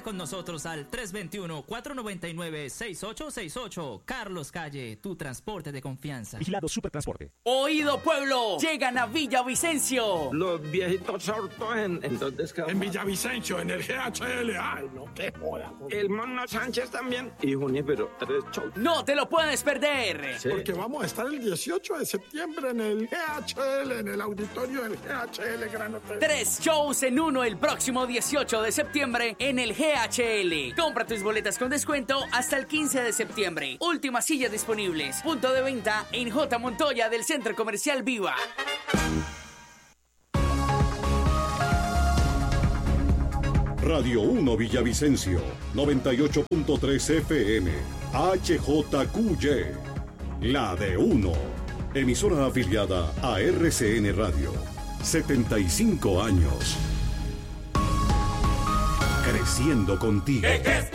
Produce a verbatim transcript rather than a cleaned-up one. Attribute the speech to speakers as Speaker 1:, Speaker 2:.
Speaker 1: con nosotros al tres dos uno, cuatro nueve nueve, seis ocho seis ocho. Carlos Calle, tu transporte de confianza.
Speaker 2: Vigilado Supertransporte.
Speaker 3: Oído pueblo, llegan a Villavicencio.
Speaker 4: Los viejitos sordos en, en dónde es que
Speaker 5: En Villavicencio, en el G H L. Ay, no, qué joda.
Speaker 4: El Mono Sánchez también. Y Junípero, tres shows.
Speaker 3: No te lo puedes perder.
Speaker 5: Sí. Porque vamos a estar el dieciocho de septiembre en el G H L, en el auditorio del G H L Gran Hotel.
Speaker 3: Tres shows en uno el próximo dieciocho de septiembre en el G H L. Compra tus boletas con descuento hasta el quince de septiembre. Últimas sillas disponibles. Punto de venta en J. Montoya del Centro Comercial Viva.
Speaker 6: Radio uno Villavicencio, noventa y ocho punto tres F M, H J Q Y, la de uno. Emisora afiliada a R C N Radio. setenta y cinco años. Creciendo contigo.